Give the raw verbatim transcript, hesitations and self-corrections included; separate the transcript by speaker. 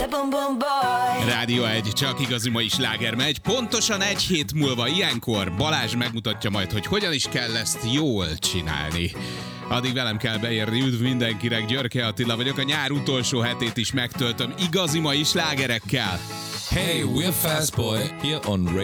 Speaker 1: Rádió egy, csak igazi mai sláger megy. Pontosan egy hét múlva ilyenkor Balázs megmutatja majd, hogy hogyan is kell ezt jól csinálni. Addig velem kell beérni, üdv mindenkinek, Györke Attila vagyok, a nyár utolsó hetét is megtöltöm igazi mai slágerekkel.
Speaker 2: Hey, we're Fast Boy here on Radio